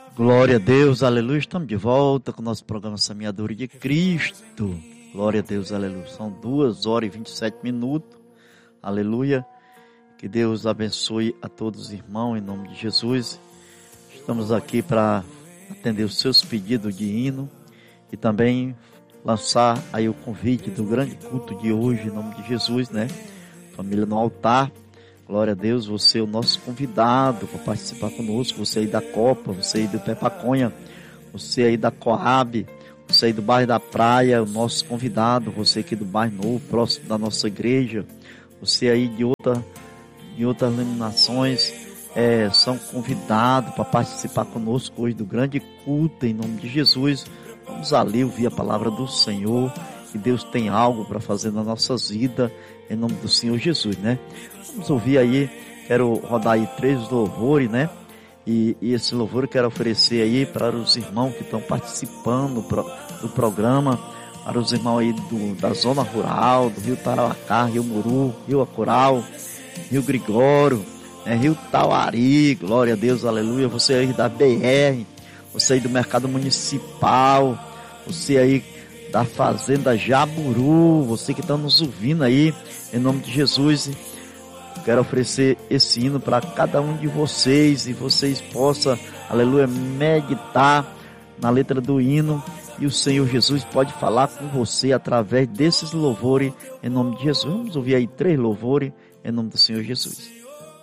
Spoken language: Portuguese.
Glória a Deus, aleluia. Estamos de volta com o nosso programa Semeadura de Cristo. Glória a Deus, aleluia. São 2h27, aleluia. Que Deus abençoe a todos os irmãos em nome de Jesus. Estamos aqui para atender os seus pedidos de hino e também lançar aí o convite do grande culto de hoje em nome de Jesus, né? Família no altar. Glória a Deus, você é o nosso convidado para participar conosco, você aí da Copa, você aí do Pepaconha, você aí da Coab, você aí do bairro da Praia, o nosso convidado, você aqui do bairro Novo, próximo da nossa igreja, você aí de outras iluminações, são convidados para participar conosco hoje do grande culto em nome de Jesus. Vamos ali ouvir a palavra do Senhor, que Deus tem algo para fazer nas nossas vidas, em nome do Senhor Jesus, né? Vamos ouvir aí, quero rodar aí 3 louvores, né? E esse louvor eu quero oferecer aí para os irmãos que estão participando do programa, para os irmãos aí da zona rural, do Rio Tarauacá, Rio Muru, Rio Acoral, Rio Gregório, Rio Tauari, glória a Deus, aleluia. Você aí da BR, você aí do Mercado Municipal, você aí da Fazenda Jaburu, você que está nos ouvindo aí, em nome de Jesus, quero oferecer esse hino para cada um de vocês e vocês possam, aleluia, meditar na letra do hino e o Senhor Jesus pode falar com você através desses louvores, em nome de Jesus. Vamos ouvir aí 3 louvores, em nome do Senhor Jesus.